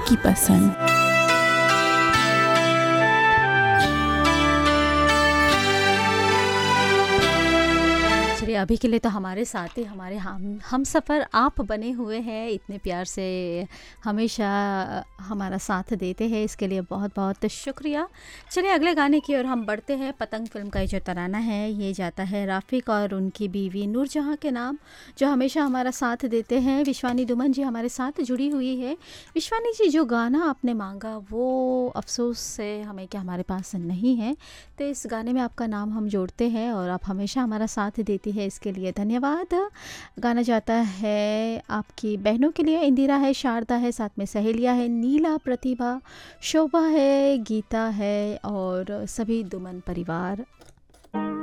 आपकी पसंद। चलिए अभी के लिए तो हमारे साथ ही हमारे हम सफ़र आप बने हुए हैं, इतने प्यार से हमेशा हमारा साथ देते हैं, इसके लिए बहुत बहुत शुक्रिया। चलिए अगले गाने की ओर हम बढ़ते हैं। पतंग फिल्म का ये जो तराना है ये जाता है राफिक और उनकी बीवी नूरजहां के नाम, जो हमेशा हमारा साथ देते हैं। विश्वानी दुमन जी हमारे साथ जुड़ी हुई है। विश्वानी जी, जो गाना आपने मांगा वो अफसोस से हमें क्या हमारे पास नहीं है, तो इस गाने में आपका नाम हम जोड़ते हैं और आप हमेशा हमारा साथ देती है, इसके लिए धन्यवाद। गाना जाता है आपकी बहनों के लिए, इंदिरा है, शारदा है, साथ में सहेलियाँ है, नीला, प्रतिभा, शोभा है, गीता है और सभी दुमन परिवार।